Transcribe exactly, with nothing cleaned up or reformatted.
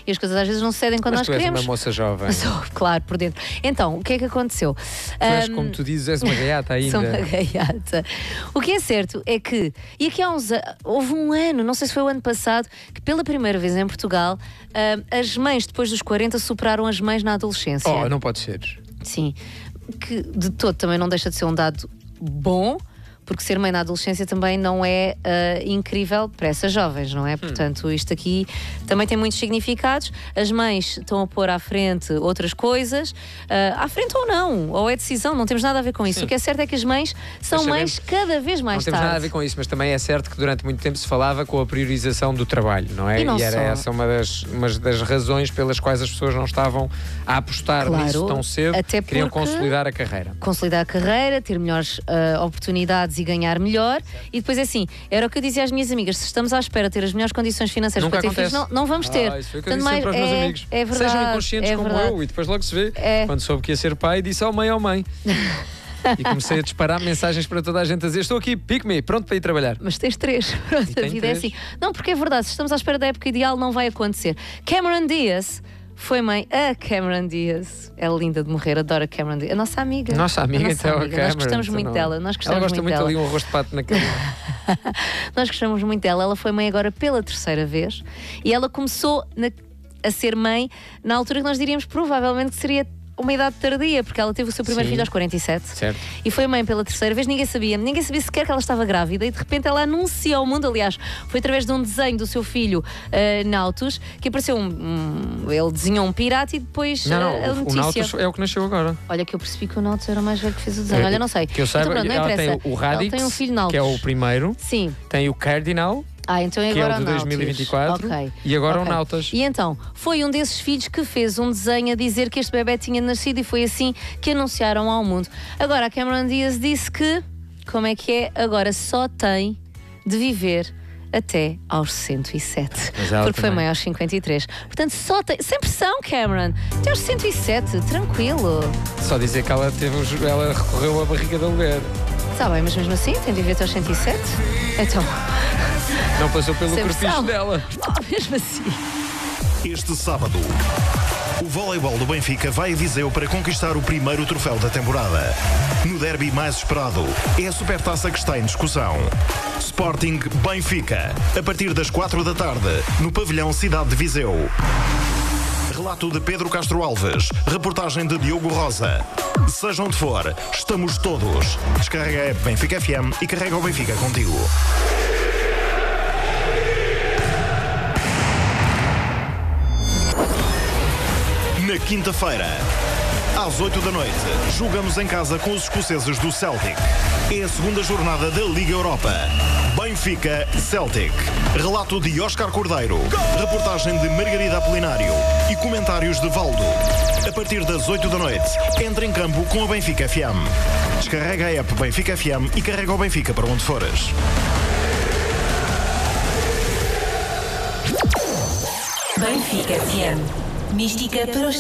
e as coisas às vezes não sucedem quando Mas nós tu és queremos. uma moça jovem. Sou, claro, por dentro. Então, o que é que aconteceu? Tu és, Um, como tu dizes, és uma gaiata ainda. Sou uma gaiata. O que é certo é que, e aqui há uns a- houve um ano, não sei se foi o ano passado, que pela primeira vez em Portugal, ah, as mães depois dos quarenta superaram as mães na adolescência. Oh, não pode ser. Sim, que de todo também não deixa de ser um dado bom, porque ser mãe na adolescência também não é ah, incrível para essas jovens, não é? Portanto, isto aqui também tem muitos significados. As mães estão a pôr à frente outras coisas, ah, à frente ou não, ou é decisão, não temos nada a ver com isso. Sim. O que é certo é que as mães são Mas mães sabemos- cada vez mais Não temos tarde. nada a ver com isso, mas também é certo que durante muito tempo se falava com a priorização do trabalho, não é? E não era só. essa uma das, uma das razões pelas quais as pessoas não estavam a apostar Claro, nisso tão cedo. até Queriam porque- consolidar a carreira. Consolidar a carreira, ter melhores ah, oportunidades e ganhar melhor. E depois é assim, era o que eu dizia às minhas amigas: se estamos à espera de ter as melhores condições financeiras Nunca para ter acontece. filhos, não, não vamos ter. Ah, isso foi o que eu Portanto, disse sempre aos mais- meus é, amigos. é verdade, Sejam inconscientes é como verdade. eu. E depois logo se vê. É. Quando soube que ia ser pai, disse ao mãe, ao mãe. E comecei a disparar mensagens para toda a gente a dizer: estou aqui, pick me, pronto para ir trabalhar. Mas tens três. Pronto, a tenho vida é três. assim. Não, porque é verdade, se estamos à espera da época ideal, não vai acontecer. Cameron Diaz foi mãe. A Cameron Diaz é linda de morrer, adoro a Cameron Diaz. A nossa amiga. Nossa amiga, a nossa então, a amiga. Cameron. Nós gostamos então muito não. dela. Nós gostamos Ela gosta muito dela. ali um arroz de pato naquele. Nós gostamos muito dela. Ela foi mãe agora pela terceira vez e ela começou na- a ser mãe na altura que nós diríamos provavelmente que seria uma idade tardia, porque ela teve o seu primeiro Sim. filho aos quarenta e sete. Certo. E foi mãe pela terceira vez, ninguém sabia, ninguém sabia sequer que ela estava grávida e de repente ela anuncia ao mundo, aliás, foi através de um desenho do seu filho uh, Nautus, que apareceu um, um- ele desenhou um pirata e depois Não, uh, a não, o, o notícia. Nautus é o que nasceu agora. Olha que eu percebi que o Nautus era o mais velho que fez o desenho, É, olha, não sei. Que eu saiba, então, pronto, não ela interessa. tem o Ela Radix, tem um filho Nautus. que é o primeiro, Sim. tem o Cardinal, Ah, então é que é agora o de Nautus. dois mil e vinte e quatro, Ok. e agora Ok. o Nautas. E então, foi um desses filhos que fez um desenho a dizer que este bebé tinha nascido e foi assim que anunciaram ao mundo. Agora, a Cameron Diaz disse que, como é que é, agora só tem de viver até aos cento e sete. Mas ela Porque foi também. mãe aos cinquenta e três. Portanto, só tem. Sem pressão, Cameron. Até aos cento e sete, tranquilo. Só dizer que ela, teve, os- ela recorreu à barriga da mulher. Está bem, mas mesmo assim, tem de viver até aos cento e sete? Então, Não passou pelo sem corpicho pressão. dela. Oh, mesmo assim. Este sábado, o voleibol do Benfica vai a Viseu para conquistar o primeiro troféu da temporada. No derby mais esperado, é a Supertaça que está em discussão. Sporting Benfica, a partir das quatro da tarde, no pavilhão Cidade de Viseu. Relato de Pedro Castro Alves, reportagem de Diogo Rosa. Seja onde for, estamos todos. Descarrega a app Benfica F M e carrega o Benfica contigo. Na quinta-feira, às oito da noite, jogamos em casa com os escoceses do Celtic. É a segunda jornada da Liga Europa. Benfica Celtic. Relato de Óscar Cordeiro, reportagem de Margarida Apolinário e comentários de Valdo. A partir das oito da noite, entra em campo com a Benfica F M. Descarrega a app Benfica F M e carrega o Benfica para onde fores. Benfica F M. Mística para os